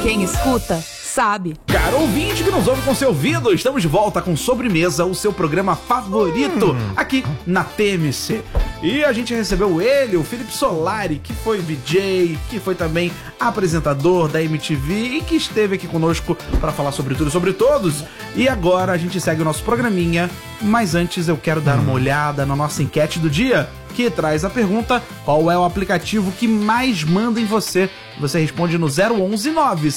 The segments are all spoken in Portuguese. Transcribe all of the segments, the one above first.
Quem escuta, sabe. Caro ouvinte que nos ouve com seu ouvido, estamos de volta com Sobremesa, o seu programa favorito aqui na TMC. E a gente recebeu ele, o Felipe Solari, que foi VJ, que foi também apresentador da MTV e que esteve aqui conosco para falar sobre tudo e sobre todos. E agora a gente segue o nosso programinha, mas antes eu quero dar uma olhada na nossa enquete do dia, que traz a pergunta: qual é o aplicativo que mais manda em você? Você responde no 011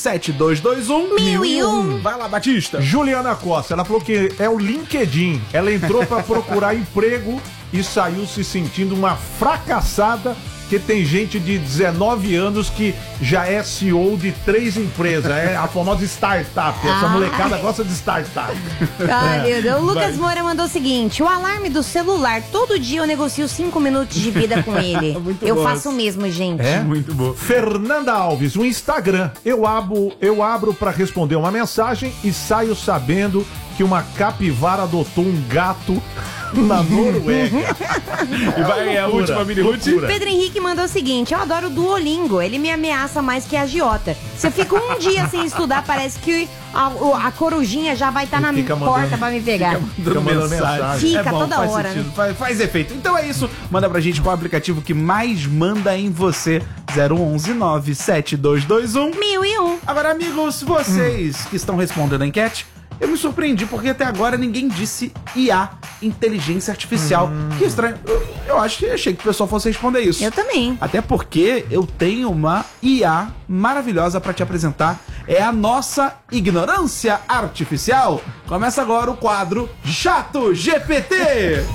97221 1001. Vai lá, Batista. Juliana Costa, ela falou que é o LinkedIn. Ela entrou pra procurar emprego e saiu se sentindo uma fracassada, que tem gente de 19 anos que já é CEO de 3 empresas. É a famosa startup. Essa molecada gosta de startup. Ai, meu Deus. O Lucas Moura mandou o seguinte: o alarme do celular, todo dia eu negocio 5 minutos de vida com ele. Eu faço o mesmo, gente. É? Muito bom. Fernanda Alves, o Instagram. Eu abro pra responder uma mensagem e saio sabendo que uma capivara adotou um gato na Noruega. E vai a última mini Ruth. Pedro Henrique mandou o seguinte: eu adoro o Duolingo, ele me ameaça mais que a agiota. Se eu fico um dia sem estudar, parece que a corujinha já vai estar na porta pra me pegar. Fica mandando mensagem. Fica bom, toda faz hora, sentido, né? faz efeito. Então é isso, manda pra gente qual é o aplicativo que mais manda em você. 011 97221 1001. Agora, amigos, vocês que estão respondendo a enquete, eu me surpreendi porque até agora ninguém disse IA, inteligência artificial. Que estranho. Eu achei que o pessoal fosse responder isso. Eu também. Até porque eu tenho uma IA maravilhosa pra te apresentar. É a nossa ignorância artificial. Começa agora o quadro Chato GPT.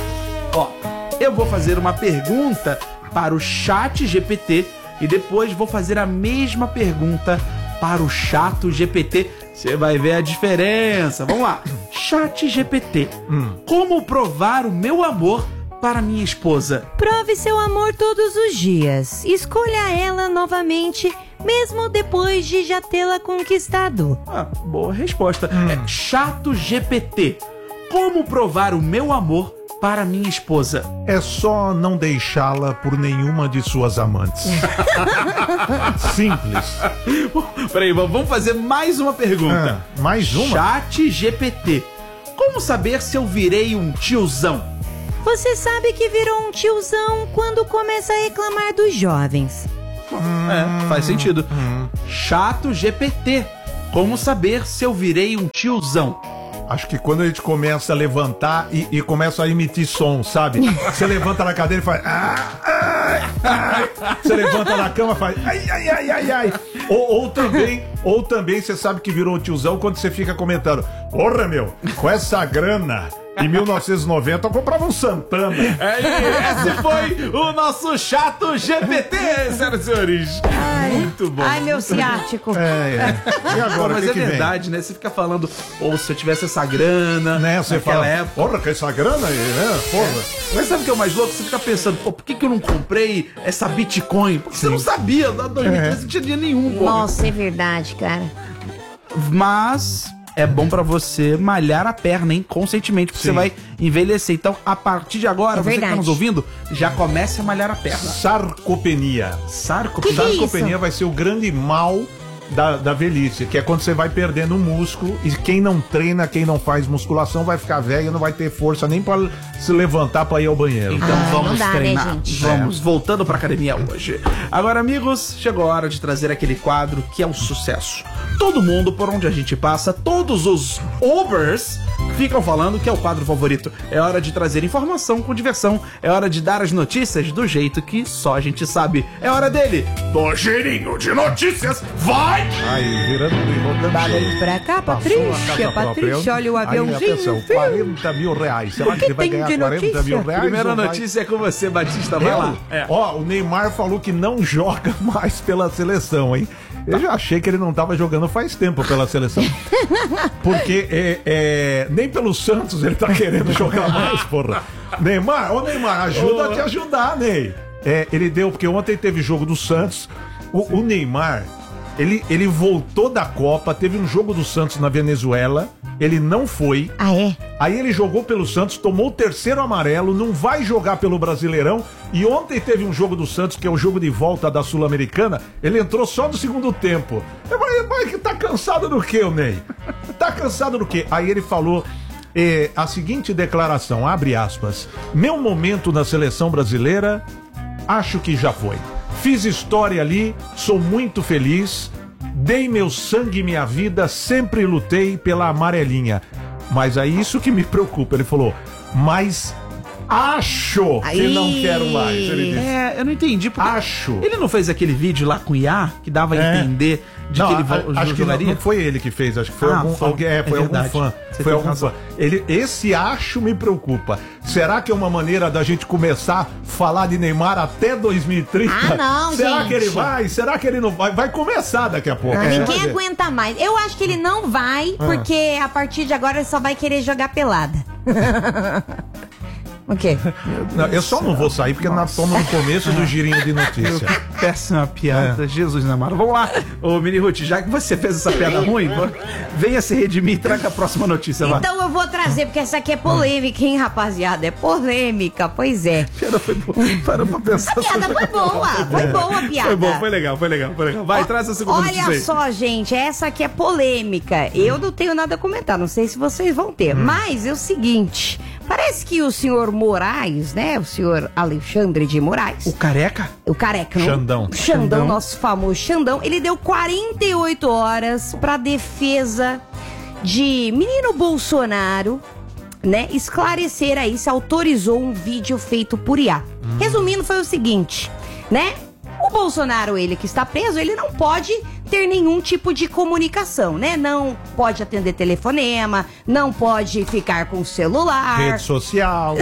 Ó, eu vou fazer uma pergunta para o Chat GPT e depois vou fazer a mesma pergunta para o Chato GPT. Você vai ver a diferença. Vamos lá. Chat GPT. Como provar o meu amor para minha esposa? Prove seu amor todos os dias. Escolha ela novamente, mesmo depois de já tê-la conquistado. Ah, boa resposta. É Chato GPT. Como provar o meu amor para minha esposa? É só não deixá-la por nenhuma de suas amantes. Simples. Peraí, vamos fazer mais uma pergunta. Mais uma? Chat GPT. Como saber se eu virei um tiozão? Você sabe que virou um tiozão quando começa a reclamar dos jovens. Faz sentido. Chato GPT. Como saber se eu virei um tiozão? Acho que quando a gente começa a levantar e começa a emitir som, sabe? Você levanta na cadeira e faz... Você levanta na cama e faz... Ai. Ou também você sabe que virou um tiozão quando você fica comentando: porra, meu, com essa grana... Em 1990 eu comprava um Santana. Esse foi o nosso Chato GPT, senhoras e senhores. Muito bom. Ai, meu ciático. E agora, mas que é que verdade, né? Você fica falando, ou se eu tivesse essa grana, né? Você naquela fala, época. porra, com essa grana aí, né? Porra. Mas sabe o que é o mais louco? Você fica pensando, pô, por que eu não comprei essa Bitcoin? Porque você não sabia, na 2013 não tinha dinheiro nenhum, pô. Nossa, é verdade, cara. Mas é bom pra você malhar a perna, hein? Conscientemente, porque você vai envelhecer. Então, a partir de agora, você que tá nos ouvindo, já comece a malhar a perna. Sarcopenia. Sarcopenia? Sarcopenia vai ser o grande mal da velhice, que é quando você vai perdendo um músculo e quem não treina, quem não faz musculação vai ficar velho e não vai ter força nem pra se levantar pra ir ao banheiro. Então vamos treinar. Né, gente? Vamos voltando pra academia hoje. Agora, amigos, chegou a hora de trazer aquele quadro que é um sucesso. Todo mundo, por onde a gente passa, todos os Ubers ficam falando que é o quadro favorito. É hora de trazer informação com diversão. É hora de dar as notícias do jeito que só a gente sabe. É hora dele, do Girinho de Notícias. Vai! Aí, virando e rodando. Vem pra cá, Patrícia, olha o aviãozinho. Aí, atenção, 40 mil reais. Será que ele vai ganhar 40 mil reais? Primeira notícia é com você, Batista. Vai lá. Ó, o Neymar falou que não joga mais pela seleção, hein? Eu já achei que ele não tava jogando faz tempo pela seleção. Porque nem pelo Santos ele tá querendo jogar mais, porra. Neymar, ajuda a te ajudar, Ney. Ele deu, porque ontem teve jogo do Santos. O Neymar, ele voltou da Copa, teve um jogo do Santos na Venezuela, ele não foi. Ah, é? Aí ele jogou pelo Santos, tomou o 3º amarelo, não vai jogar pelo Brasileirão. E ontem teve um jogo do Santos, que é o jogo de volta da Sul-Americana, ele entrou só no segundo tempo. Eu falei, Mas que tá cansado do quê, Ney? Tá cansado do quê? Aí ele falou a seguinte declaração, abre aspas: meu momento na seleção brasileira, acho que já foi. Fiz história ali, sou muito feliz, dei meu sangue e minha vida, sempre lutei pela amarelinha. Mas é isso que me preocupa. Ele falou, mas acho que não quero mais. Ele disse. Eu não entendi. Acho. Ele não fez aquele vídeo lá com o Iá, que dava a entender de que ele acho que não foi ele que fez, acho que foi algum fã. Foi algum fã. Esse acho me preocupa. Será que é uma maneira da gente começar a falar de Neymar até 2030? Não, Será gente. que ele vai? Será que ele não vai? Vai começar daqui a pouco. Ninguém aguenta mais. Eu acho que ele não vai, porque a partir de agora ele só vai querer jogar pelada. O quê? Não, eu só não vou sair porque nós estamos no começo do girinho de notícia. Péssima piada, Jesus namoro. Vamos lá, ô Mini Ruth, já que você fez essa piada ruim, venha se redimir e traga a próxima notícia lá. Então eu vou trazer, porque essa aqui é polêmica, hein, rapaziada? É polêmica, pois é. A piada foi boa, parou pra pensar. A piada foi boa a piada. Foi bom, foi legal. Vai, traz a segunda notícia aí. Olha só, gente, essa aqui é polêmica. Eu não tenho nada a comentar, não sei se vocês vão ter. Mas é o seguinte, parece que o senhor Moraes, né? O senhor Alexandre de Moraes. O careca? O careca, não? Xandão, nosso famoso Xandão. Ele deu 48 horas pra defesa de menino Bolsonaro, né? Esclarecer aí se autorizou um vídeo feito por IA. Resumindo, foi o seguinte, né? O Bolsonaro, ele que está preso, ele não pode ter nenhum tipo de comunicação, né? Não pode atender telefonema, não pode ficar com o celular. Rede social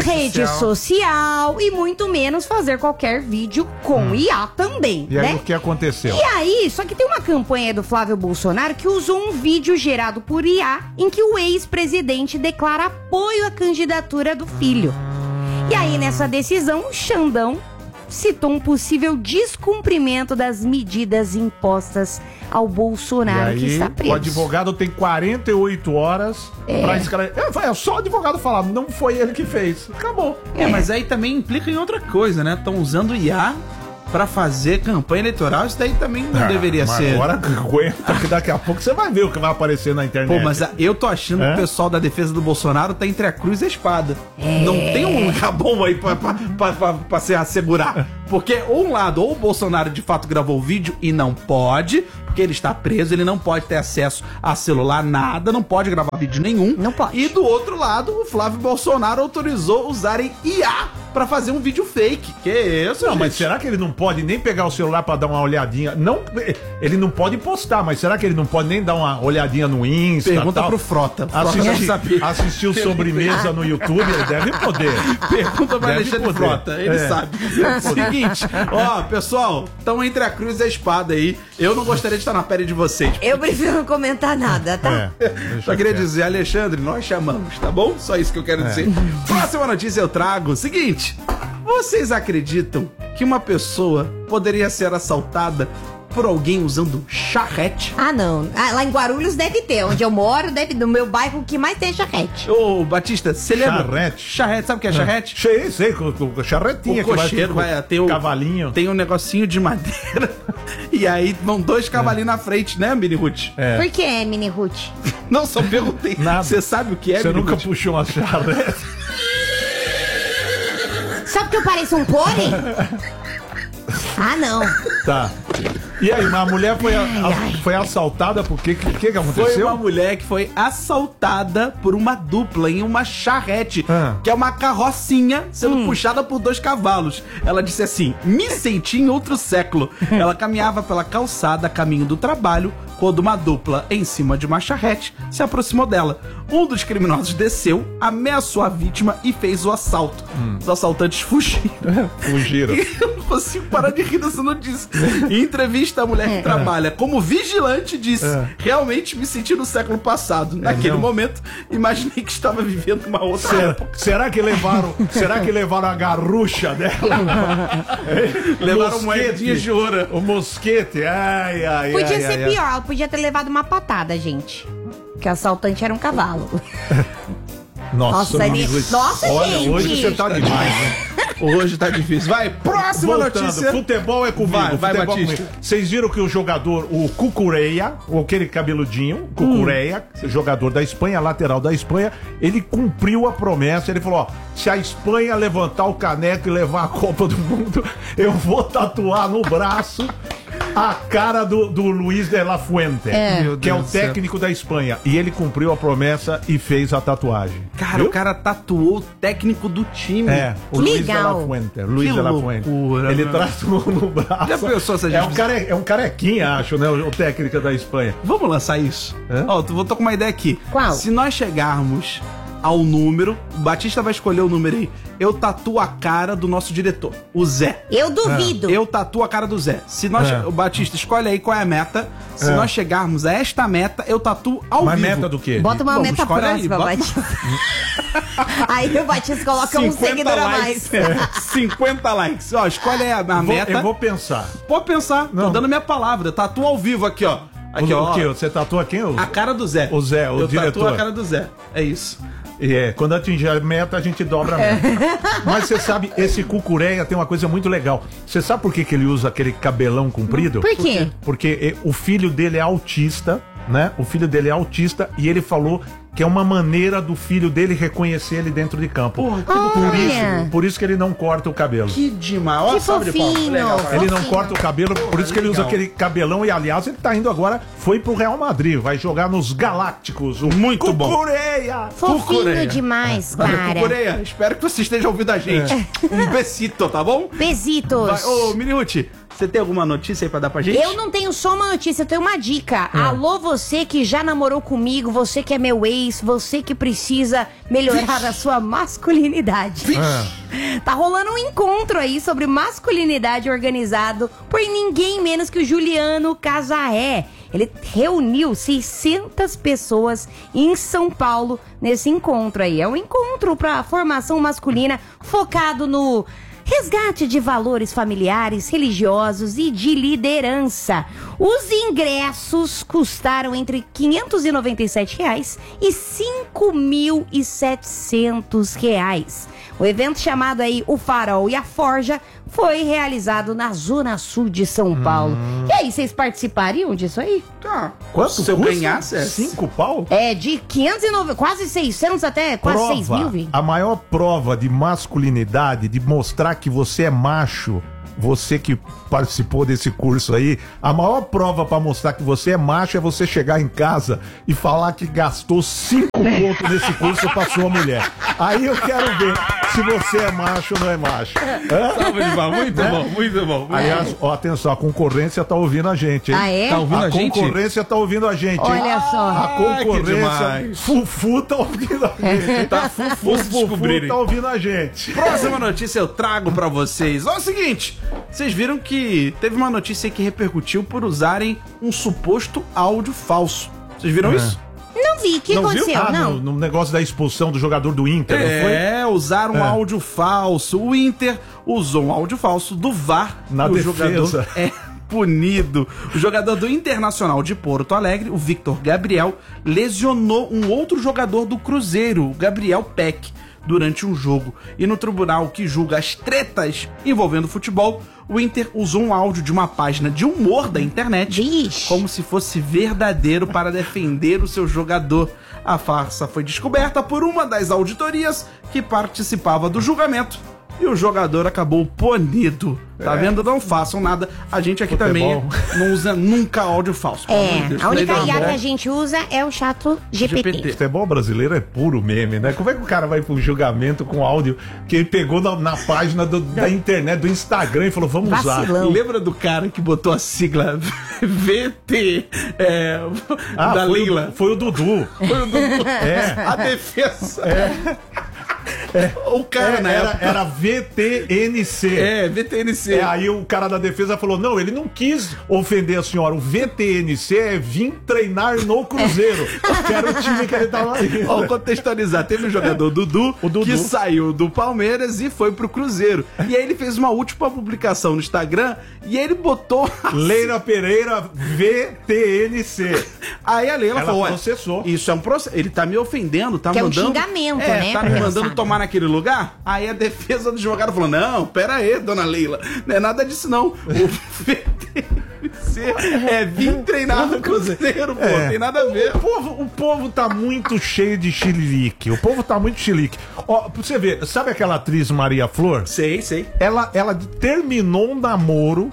E muito menos fazer qualquer vídeo com IA também, E né? aí o que aconteceu? E aí, só que tem uma campanha do Flávio Bolsonaro que usou um vídeo gerado por IA em que o ex-presidente declara apoio à candidatura do filho. E aí, nessa decisão, o Xandão citou um possível descumprimento das medidas impostas ao Bolsonaro, e aí, que está preso. o advogado tem 48 horas pra esclarecer. É só o advogado falar, não foi ele que fez. Acabou. Mas aí também implica em outra coisa, né? Estão usando o IA pra fazer campanha eleitoral, isso daí também não deveria mas ser. Agora aguenta, que daqui a pouco você vai ver o que vai aparecer na internet. Pô, mas eu tô achando que o pessoal da defesa do Bolsonaro tá entre a cruz e a espada. Não tem um lugar bom aí pra se assegurar. Porque, ou um lado, ou o Bolsonaro de fato gravou o vídeo e não pode, porque ele está preso, ele não pode ter acesso a celular, nada, não pode gravar vídeo nenhum. Não pode. E do outro lado, o Flávio Bolsonaro autorizou usarem IA pra fazer um vídeo fake. Que isso, Não, mas será que ele não pode nem pegar o celular pra dar uma olhadinha? Não, ele não pode postar, mas será que ele não pode nem dar uma olhadinha no Insta? Pergunta tal? pro Frota. Assistiu Sobremesa no YouTube, ele deve poder. Pergunta pra Deve Alexandre poder. Frota, ele sabe. Seguinte, ó, pessoal, estão entre a cruz e a espada aí. Eu não gostaria de estar na pele de vocês. Eu prefiro não comentar nada, tá? Só queria dizer, Alexandre, nós chamamos, tá bom? Só isso que eu quero dizer. Próxima notícia eu trago. Seguinte, vocês acreditam que uma pessoa poderia ser assaltada por alguém usando charrete? Ah, não. Lá em Guarulhos deve ter. Onde eu moro, no meu bairro, o que mais tem é charrete. Ô, Batista, você lembra? Charrete? Charrete, sabe o que é charrete? Sei, com charretinha. O cocheiro vai ter o cavalinho. Tem um negocinho de madeira. E aí vão dois cavalinhos na frente, né, Mini Ruth? Por que, Mini Ruth? Não, só perguntei. Nada. Você sabe o que é, Você Mini nunca Ruth? puxou uma charrete? Sabe que eu pareço um pônei? Ah, não. Tá. E aí, uma mulher foi assaltada por quê? O que aconteceu? Foi uma mulher que foi assaltada por uma dupla em uma charrete, que é uma carrocinha sendo puxada por dois cavalos. Ela disse assim: me senti em outro século. Ela caminhava pela calçada a caminho do trabalho quando uma dupla em cima de uma charrete se aproximou dela. Um dos criminosos desceu, ameaçou a vítima e fez o assalto. Os assaltantes fugiram. Fugiram. Eu não consigo parar de rir dessa notícia. Em entrevista, a mulher que trabalha como vigilante disse: realmente me senti no século passado. Naquele momento, imaginei que estava vivendo uma outra época. Será que levaram a garrucha dela? Levaram moedinhas de ouro. O mosquete. Ai. Podia ser pior, ela podia ter levado uma patada, gente. Que o assaltante era um cavalo. Nossa, Nossa, Luiz. Nossa, Olha, gente. hoje você tá demais, né? Hoje tá difícil. Vai, próxima notícia. Futebol é comigo. Vai, futebol Batista. comigo. Vocês viram que o jogador, o Cucureia, aquele cabeludinho, Cucureia, jogador da Espanha, lateral da Espanha, ele cumpriu a promessa. Ele falou, ó, se a Espanha levantar o caneco e levar a Copa do Mundo, eu vou tatuar no braço a cara do Luiz de la Fuente, que é o técnico da Espanha. E ele cumpriu a promessa e fez a tatuagem. Cara, Viu? o cara tatuou o técnico do time. O Luiz de legal. la Fuente. Luiz Que de la Fuente. loucura, Ele meu. tatuou no braço. Já pensou se a gente... É um carequinha, acho, né? O técnico da Espanha. Vamos lançar isso? Hã? Ó, tô com uma ideia aqui. Qual? Se nós chegarmos ao número, o Batista vai escolher o número aí. Eu tatuo a cara do nosso diretor, o Zé. Eu duvido. Eu tatuo a cara do Zé. Se nós, o Batista, escolhe aí qual é a meta. Se nós chegarmos a esta meta, eu tatuo ao Mas vivo. meta do quê? Bota uma Vamos, meta escolhe aí, próxima, bota- Batista. Aí o Batista coloca um seguidor a mais. 50 likes. Ó, escolhe aí a meta. Eu vou pensar. Pode pensar. Tô Não. dando minha palavra. Tatua ao vivo aqui, ó. Aqui, ó. O quê? Você tatua quem? A cara do Zé. O Zé, o eu diretor. tatuo a cara do Zé. É isso. Quando atingir a meta, a gente dobra a meta. Mas você sabe, esse Cucureia tem uma coisa muito legal. Você sabe por que ele usa aquele cabelão comprido? Por quê? Porque o filho dele é autista, né? O filho dele é autista e ele falou que é uma maneira do filho dele reconhecer ele dentro de campo. Porra, que Olha. Por isso que ele não corta o cabelo. Que demais. Ó, Que salve de palmas. fofinho. Legal, cara. Ele não Fofinho. corta o cabelo, por isso que ele usa legal. aquele cabelão. E aliás, ele tá indo agora, foi pro Real Madrid, vai jogar nos Galácticos. O Muito bom. Cucureia! Fofinho Cucureia. demais, Olha, cara. Cucureia, espero que você esteja ouvindo a gente. Um besito, tá bom? Besitos. Vai, ô, Miniuti, você tem alguma notícia aí pra dar pra gente? Eu não tenho só uma notícia, eu tenho uma dica. Alô, você que já namorou comigo, você que é meu ex, você que precisa melhorar a sua masculinidade. Tá rolando um encontro aí sobre masculinidade organizado por ninguém menos que o Juliano Casarré. Ele reuniu 600 pessoas em São Paulo nesse encontro aí. É um encontro pra formação masculina focado no resgate de valores familiares, religiosos e de liderança. Os ingressos custaram entre R$ 597 e R$ 5.700. O evento chamado aí O Farol e a Forja foi realizado na Zona Sul de São Paulo. E aí, vocês participariam disso aí? Tá. Quanto Se eu custa? ganhasse, 5 pau? É de 590, quase 600 até quase 6 mil, vi. A maior prova de masculinidade, de mostrar que você é macho, você que participou desse curso aí, a maior prova pra mostrar que você é macho é você chegar em casa e falar que gastou 5 pontos nesse curso pra sua mulher. Aí eu quero ver se você é macho ou não é macho. Hã? Salve de palmas. Muito bom, muito bom. Aliás, ó, atenção, a concorrência tá ouvindo a gente, hein? Ah, é? Tá ouvindo a gente? concorrência tá ouvindo a gente, hein? Olha só. A que concorrência, demais. Fufu tá ouvindo a gente. Tá fufu O se Fufu descobrirem. tá ouvindo a gente. Próxima notícia eu trago pra vocês. Olha o seguinte, vocês viram que teve uma notícia aí que repercutiu por usarem um suposto áudio falso. Vocês viram isso? Não vi, o que Não viu? aconteceu? Ah, Não. no negócio da expulsão do jogador do Inter, não foi? É, usaram um áudio falso. O Inter usou um áudio falso do VAR. Na e o defesa. jogador é punido. O jogador do Internacional de Porto Alegre, o Victor Gabriel, lesionou um outro jogador do Cruzeiro, o Gabriel Peck, durante um jogo. E no tribunal que julga as tretas envolvendo futebol, o Inter usou um áudio de uma página de humor da internet Vixe. como se fosse verdadeiro para defender o seu jogador. A farsa foi descoberta por uma das auditorias que participava do julgamento e o jogador acabou punido. Tá vendo? Não façam nada. A gente aqui Futebol. também não usa nunca áudio falso. pelo amor de Deus. A única Daí dá IA bom. que a gente usa é o chato GPT. Futebol brasileiro é puro meme, né? Como é que o cara vai pro julgamento com áudio que ele pegou na página da internet, do Instagram e falou, vamos usar. Vacilão. Lembra do cara que botou a sigla VT da Leila? Foi o Dudu. Foi o Dudu. É. A defesa. O cara na época. Era VTNC. VTNC. Aí o cara da defesa falou, não, ele não quis ofender a senhora. O VTNC é vir treinar no Cruzeiro, que era o time que ele tava indo. Vamos contextualizar. Teve o jogador Dudu, O Dudu. que saiu do Palmeiras e foi pro Cruzeiro. E aí ele fez uma última publicação no Instagram e ele botou Leira Pereira VTNC. Aí a Leila Ela falou, processou. isso é um processo, ele tá me ofendendo, tá Que é um mandando... xingamento, né, Tá pra me quem não mandando sabe. tomar naquele lugar. Aí a defesa do advogado falou, não, pera aí, dona Leila, não é nada disso não. O VTMC é vir treinar no Cruzeiro, pô, tem nada a ver. O povo tá muito cheio de chilique. O povo tá muito chilique. Ó, pra você ver, sabe aquela atriz Maria Flor? Sei. Ela terminou um namoro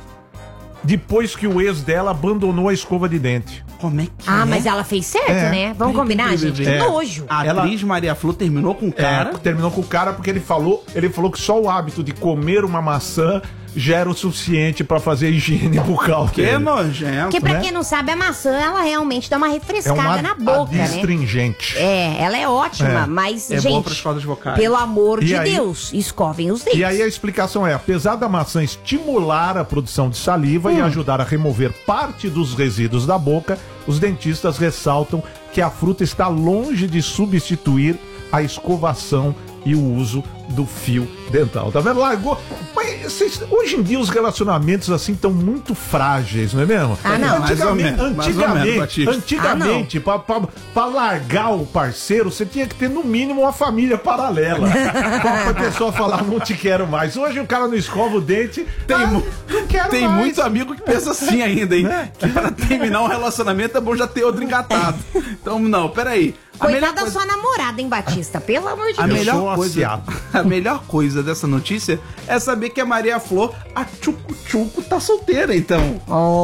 depois que o ex dela abandonou a escova de dente. Como é que Mas ela fez certo, né? Vamos combinar, gente? Que nojo. A atriz Maria Flor terminou com o cara... Terminou com o cara porque ele falou que só o hábito de comer uma maçã já era o suficiente pra fazer higiene bucal. Que dele. nojento. Porque pra né? quem não sabe, a maçã, ela realmente dá uma refrescada na boca, né? adstringente. Ela é ótima, mas, É gente, boa pras cordas vocais. pelo amor E de aí- Deus, escovem os dentes. E aí a explicação é, apesar da maçã estimular a produção de saliva e ajudar a remover parte dos resíduos da boca, os dentistas ressaltam que a fruta está longe de substituir a escovação e o uso do fio dental. Tá vendo? Largou. Mas hoje em dia os relacionamentos assim estão muito frágeis, não é mesmo? Ah, não. Mais ou menos, Batista. Antigamente, pra largar o parceiro, você tinha que ter no mínimo uma família paralela. pra pessoa falar, não te quero mais. Hoje o cara não escova o dente. Não quero Tem mais. muito amigo que pensa assim ainda, hein? Né? Que pra terminar um relacionamento é bom já ter outro engatado. Então, não, peraí. A melhor Coitada da coisa- sua namorada, hein, Batista? Pelo amor de A Deus. sou melhor, coisa, aciado. a melhor coisa dessa notícia é saber que a Maria Flor, a Tchucu-Tchucu, tá solteira, então.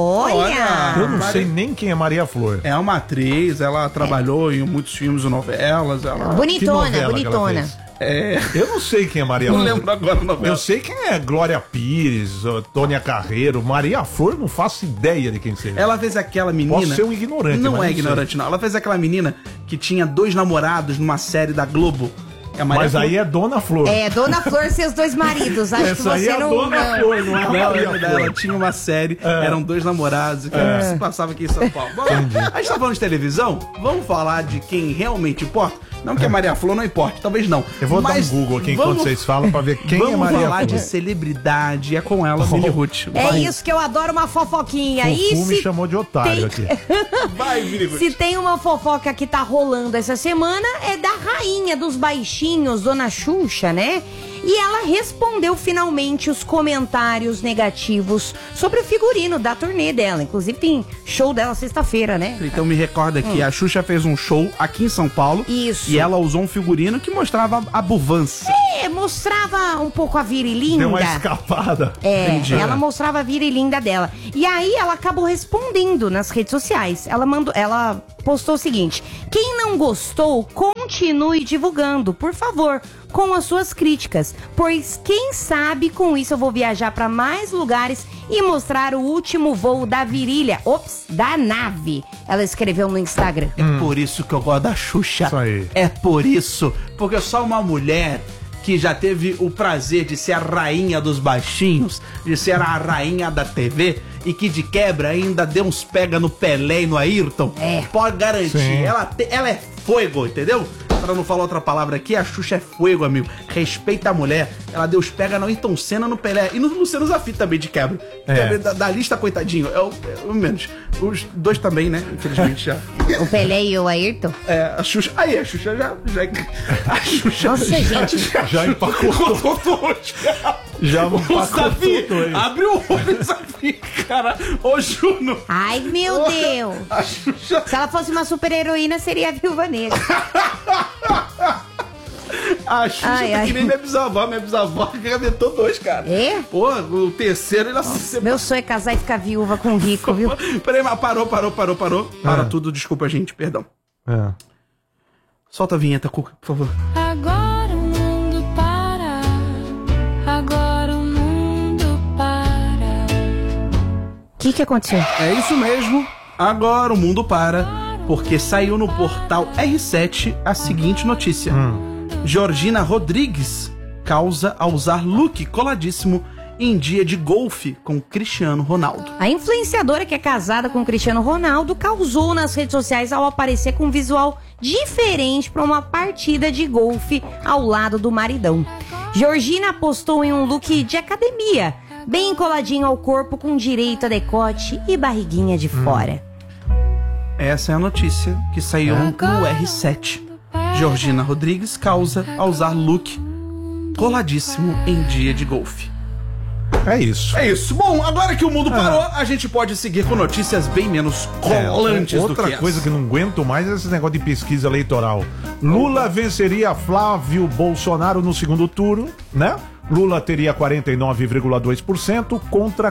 Olha! Eu não sei nem quem é Maria Flor. É uma atriz, ela trabalhou em muitos filmes e novelas. Ela... Que Bonitona, novela que ela bonitona. fez? Eu não sei quem é Maria Não Flor. lembro agora a novela. Eu sei quem é Glória Pires, Tônia Carreiro, Maria Flor, não faço ideia de quem seja. Ela fez aquela menina... Posso ser um ignorante, Não mas é não ignorante, não. Ela fez aquela menina que tinha 2 namorados numa série da Globo. É a Maria Mas Flor. aí é Dona Flor. É, Dona Flor e seus 2 maridos. Acho que Essa aí você é a não. Dona Flor, não é a Não, Maria ela Flor. tinha uma série, eram 2 namorados que se passava aqui em São Paulo. Bom, a gente tá falando de televisão, vamos falar de quem realmente importa? Não que a Maria Flor não importe, talvez não. Eu vou Mas dar um Google aqui enquanto vamos- vocês falam pra ver quem é Vamos Maria falar de Flor. celebridade, é com ela, Mini Ruth. É Vai. isso que eu adoro, uma fofoquinha. E Fufu me se chamou de otário aqui. Vai, Mini Ruth. Se tem uma fofoca que tá rolando essa semana, é da rainha dos baixinhos, Dona Xuxa, né? E ela respondeu finalmente os comentários negativos sobre o figurino da turnê dela. Inclusive tem show dela sexta-feira, né? Então me recorda que a Xuxa fez um show aqui em São Paulo. Isso. E ela usou um figurino que mostrava a buvança. Mostrava um pouco a virilinda. Deu uma escapada. Entendi. Ela mostrava a virilinda dela. E aí ela acabou respondendo nas redes sociais. Ela postou o seguinte: quem não gostou, continue divulgando, por favor, com as suas críticas, pois quem sabe com isso eu vou viajar para mais lugares e mostrar o último voo da virilha, da nave. Ela escreveu no Instagram. É por isso que eu gosto da Xuxa. Isso aí. É por isso. Porque só uma mulher que já teve o prazer de ser a rainha dos baixinhos, de ser a rainha da TV e que de quebra ainda deu uns pega no Pelé e no Ayrton, pode garantir. Sim. Ela é fogo, entendeu? Pra não falar outra palavra aqui, a Xuxa é fogo, amigo. Respeita a mulher. Ela deu os pega no Ayrton Senna, no Pelé e no Luciano Zafir também de quebra. Da lista, coitadinho. É o menos. Os 2 também, né? Infelizmente já. O Pelé e o Ayrton. É, a Xuxa. Aí, a Xuxa já. A Xuxa. Nossa, gente. Já empacou. Já Ô, empacou Zafir, tudo aí. abre o olho, Zafir, cara. Ô, Juno. Ai, meu Deus. A Xuxa. Se ela fosse uma super heroína, seria a Viúva Negra. A Xuxa Ai, tá ai. que nem minha bisavó. Minha bisavó que aguentou 2, cara. É? Pô, o terceiro ele se Meu sonho é casar e ficar viúva com um rico, viu? Peraí, mas parou. Para tudo, desculpa, gente, perdão. É. Solta a vinheta, Cuca, por favor. Agora o mundo para. Agora o mundo para. O que aconteceu? É isso mesmo. Agora o mundo para, porque saiu no portal R7 a seguinte notícia. Georgina Rodrigues causa a usar look coladíssimo em dia de golfe com Cristiano Ronaldo. A influenciadora que é casada com o Cristiano Ronaldo causou nas redes sociais ao aparecer com um visual diferente para uma partida de golfe ao lado do maridão. Georgina postou em um look de academia, bem coladinho ao corpo com direito a decote e barriguinha de fora. Essa é a notícia que saiu no R7. Georgina Rodrigues causa a usar look coladíssimo em dia de golfe. É isso. É isso. Bom, agora que o mundo parou, a gente pode seguir com notícias bem menos colantes do que outra coisa que não aguento mais é esse negócio de pesquisa eleitoral. Lula venceria Flávio Bolsonaro no segundo turno, né? Lula teria 49,2% contra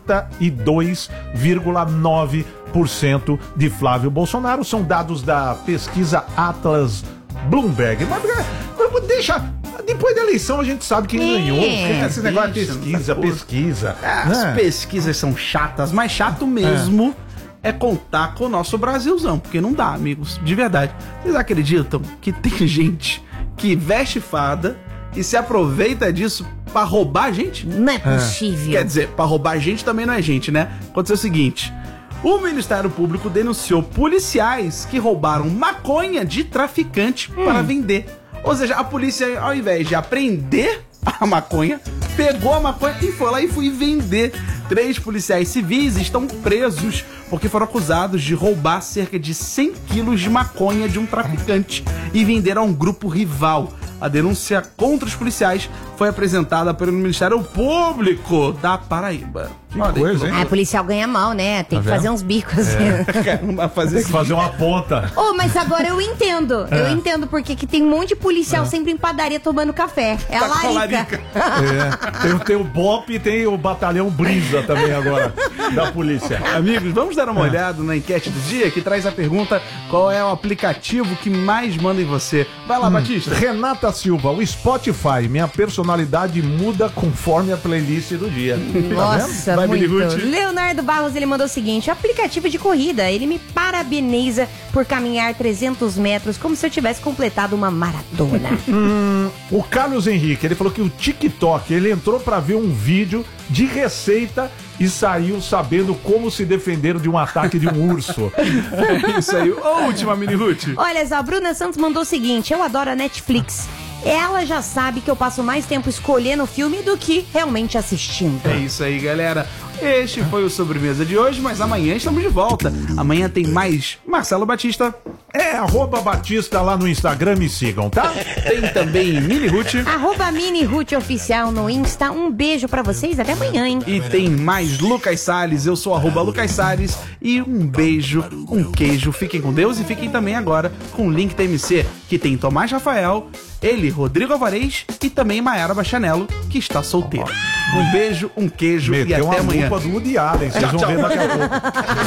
42,9% de Flávio Bolsonaro. São dados da pesquisa Atlas Bloomberg. Mas deixa... Depois da eleição a gente sabe quem ganhou. Esse negócio de pesquisa. As pesquisas são chatas, mas chato mesmo é contar com o nosso Brasilzão. Porque não dá, amigos, de verdade. Vocês acreditam que tem gente que veste fada e se aproveita disso pra roubar a gente? Não é possível. Quer dizer, pra roubar a gente também não é gente, né? Aconteceu o seguinte: o Ministério Público denunciou policiais que roubaram maconha de traficante para vender. Ou seja, a polícia, ao invés de apreender a maconha, pegou a maconha e foi lá e foi vender. 3 policiais civis estão presos porque foram acusados de roubar cerca de 100 quilos de maconha de um traficante e vender a um grupo rival. A denúncia contra os policiais foi apresentada pelo Ministério Público da Paraíba. Que coisa, hein? Ah, policial ganha mal, né? Tem que fazer uns bicos. Caramba, Tem que fazer uma ponta. Oh, mas agora eu entendo. Eu entendo porque que tem um monte de policial sempre em padaria tomando café. É a Tá com a larica. Tem o BOP e tem o Batalhão Brisa também agora, da polícia. Amigos, vamos dar uma olhada na enquete do dia que traz a pergunta: qual é o aplicativo que mais manda em você? Vai lá, Batista. Renata Silva, o Spotify, minha personalidade muda conforme a playlist do dia. Nossa, Vai, muito. Billy Ruth. Leonardo Barros, ele mandou o seguinte: aplicativo de corrida, ele me parabeniza por caminhar 300 metros como se eu tivesse completado uma maratona. O Carlos Henrique, ele falou que o TikTok, ele entrou pra ver um vídeo de receita e saiu sabendo como se defender de um ataque de um urso. É isso aí. Ô, última, Mini Ruth. Olha só, a Bruna Santos mandou o seguinte: eu adoro a Netflix. Ela já sabe que eu passo mais tempo escolhendo o filme do que realmente assistindo. É isso aí, galera. Este foi o Sobremesa de hoje, mas amanhã estamos de volta. Amanhã tem mais Marcelo Batista. @Batista lá no Instagram, me sigam, tá? Tem também Mini Ruth. @MiniRuthOficial no Insta. Um beijo pra vocês, até amanhã, hein? E tem mais Lucas Salles. Eu sou @Lucas Salles. E um beijo, um queijo. Fiquem com Deus e fiquem também agora com o link da MC, que tem Tomás Rafael, ele, Rodrigo Alvarez e também Maiara Bachanello, que está solteiro. Um beijo, um queijo e Meteu até uma amanhã. roupa do Woody Allen, vocês vão ver daqui a pouco.